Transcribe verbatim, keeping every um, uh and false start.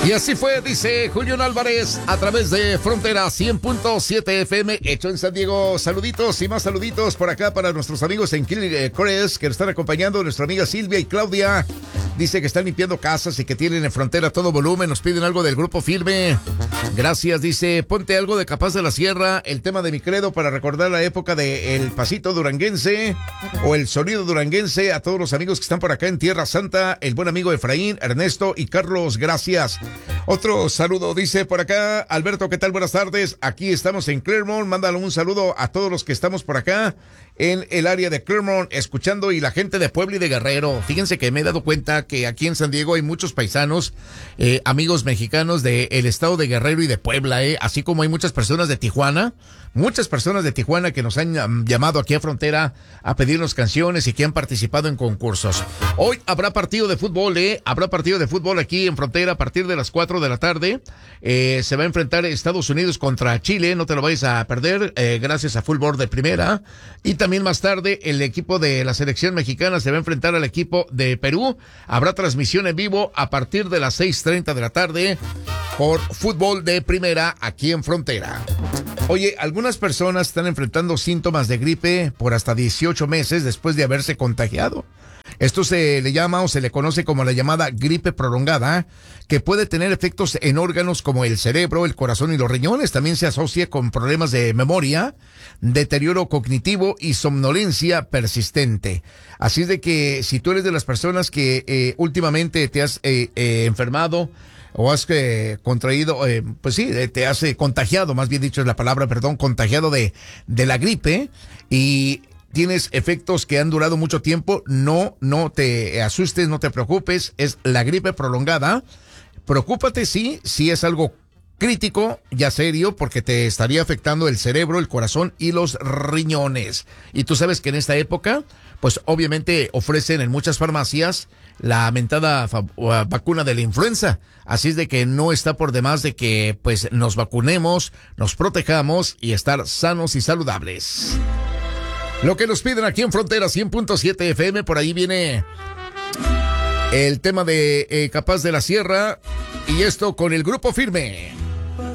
Y así fue, dice Julián Álvarez, a través de Frontera cien punto siete F M, hecho en San Diego. Saluditos y más saluditos por acá para nuestros amigos en Killing que nos están acompañando, nuestra amiga Silvia y Claudia. Dice que están limpiando casas y que tienen en Frontera todo volumen. Nos piden algo del Grupo Firme. Gracias, dice, ponte algo de Capaz de la Sierra, el tema de mi credo para recordar la época de El Pasito Duranguense o el sonido duranguense. A todos los amigos que están por acá en Tierra Santa, el buen amigo Efraín, Ernesto y Carlos, gracias. Otro saludo, dice por acá, Alberto, ¿qué tal? Buenas tardes. Aquí estamos en Clermont. Mándale un saludo a todos los que estamos por acá en el área de Clermont, escuchando, y la gente de Puebla y de Guerrero. Fíjense que me he dado cuenta que aquí en San Diego hay muchos paisanos, eh, amigos mexicanos del estado de Guerrero y de Puebla, eh, así como hay muchas personas de Tijuana, muchas personas de Tijuana que nos han um, llamado aquí a Frontera a pedirnos canciones y que han participado en concursos. Hoy habrá partido de fútbol, eh, habrá partido de fútbol aquí en Frontera a partir de las cuatro de la tarde. Eh, se va a enfrentar Estados Unidos contra Chile, no te lo vayas a perder, eh, gracias a Full Board de Primera. Y también más tarde el equipo de la selección mexicana se va a enfrentar al equipo de Perú. Habrá transmisión en vivo a partir de las seis treinta de la tarde por Fútbol de Primera aquí en Frontera. Oye, algunas personas están enfrentando síntomas de gripe por hasta dieciocho meses después de haberse contagiado. Esto se le llama o se le conoce como la llamada gripe prolongada, que puede tener efectos en órganos como el cerebro, el corazón y los riñones. También se asocia con problemas de memoria, deterioro cognitivo y somnolencia persistente. Así es de que si tú eres de las personas que eh, últimamente te has eh, eh, enfermado o has eh, contraído, eh, pues sí, eh, te has eh, contagiado, más bien dicho es la palabra, perdón, contagiado de, de la gripe y tienes efectos que han durado mucho tiempo, no, no te asustes, no te preocupes, es la gripe prolongada. Preocúpate sí, si es algo crítico, ya serio, porque te estaría afectando el cerebro, el corazón y los riñones. Y tú sabes que en esta época, pues obviamente ofrecen en muchas farmacias la mentada fa- vacuna de la influenza. Así es de que no está por demás de que pues nos vacunemos, nos protejamos y estar sanos y saludables. Lo que nos piden aquí en Frontera cien punto siete F M, por ahí viene el tema de eh, Capaz de la Sierra y esto con el Grupo Firme.